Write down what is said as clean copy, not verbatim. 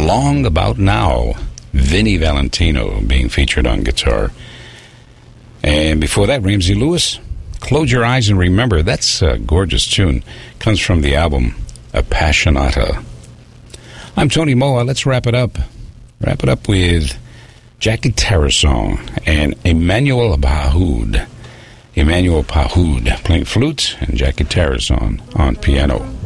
Along About Now, Vinnie Valentino being featured on guitar. And before that, Ramsey Lewis, Close Your Eyes and Remember. That's a gorgeous tune. Comes from the album Appassionata. I'm Tony Moa. Let's wrap it up. Wrap it up with Jackie Tarasong and Emmanuel Pahoud. Emmanuel Pahoud playing flute and Jackie Tarasong on piano.